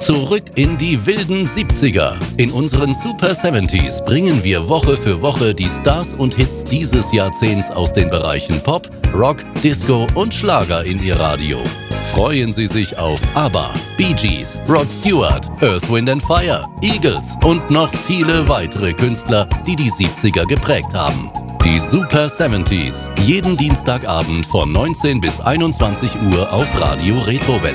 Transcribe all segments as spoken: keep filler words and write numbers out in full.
Zurück in die wilden siebziger. In unseren Super siebziger bringen wir Woche für Woche die Stars und Hits dieses Jahrzehnts aus den Bereichen Pop, Rock, Disco und Schlager in Ihr Radio. Freuen Sie sich auf ABBA, Bee Gees, Rod Stewart, Earth, Wind and Fire, Eagles und noch viele weitere Künstler, die die siebziger geprägt haben. Die Super siebziger, jeden Dienstagabend von neunzehn bis einundzwanzig Uhr auf Radio Retrowelle.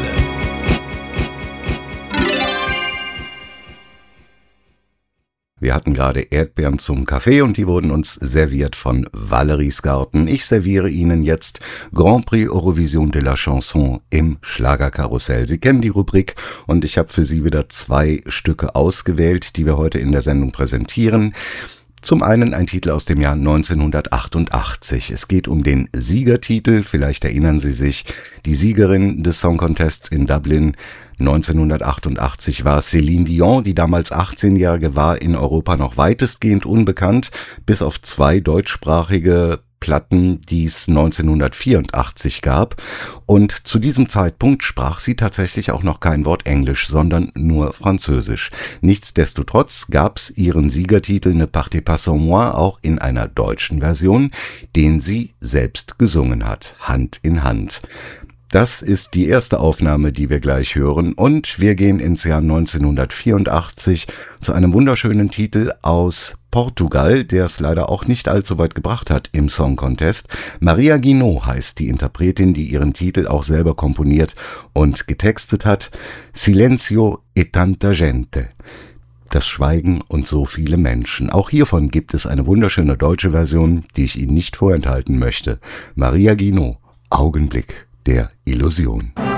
Wir hatten gerade Erdbeeren zum Kaffee und die wurden uns serviert von Valeries Garten. Ich serviere Ihnen jetzt Grand Prix Eurovision de la Chanson im Schlagerkarussell. Sie kennen die Rubrik und ich habe für Sie wieder zwei Stücke ausgewählt, die wir heute in der Sendung präsentieren. Zum einen ein Titel aus dem Jahr neunzehnhundertachtundachtzig. Es geht um den Siegertitel. Vielleicht erinnern Sie sich, die Siegerin des Song Contests in Dublin neunzehnhundertachtundachtzig war Céline Dion. Die damals achtzehnjährige war in Europa noch weitestgehend unbekannt, bis auf zwei deutschsprachige Platten, die es neunzehnhundertvierundachtzig gab. Und zu diesem Zeitpunkt sprach sie tatsächlich auch noch kein Wort Englisch, sondern nur Französisch. Nichtsdestotrotz gab es ihren Siegertitel Ne partez pas sans moi auch in einer deutschen Version, den sie selbst gesungen hat, Hand in Hand. Das ist die erste Aufnahme, die wir gleich hören, und wir gehen ins Jahr neunzehnhundertvierundachtzig zu einem wunderschönen Titel aus Portugal, der es leider auch nicht allzu weit gebracht hat im Song Contest. Maria Guinot heißt die Interpretin, die ihren Titel auch selber komponiert und getextet hat. Silencio e tanta gente. Das Schweigen und so viele Menschen. Auch hiervon gibt es eine wunderschöne deutsche Version, die ich Ihnen nicht vorenthalten möchte. Maria Guinot, Augenblick der Illusion.